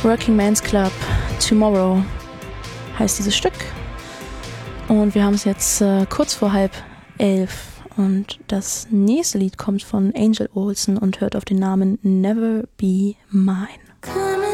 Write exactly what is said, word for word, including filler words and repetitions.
Working Man's Club, Tomorrow heißt dieses Stück. Und wir haben es jetzt äh, kurz vor halb elf. Und das nächste Lied kommt von Angel Olsen und hört auf den Namen Never Be Mine.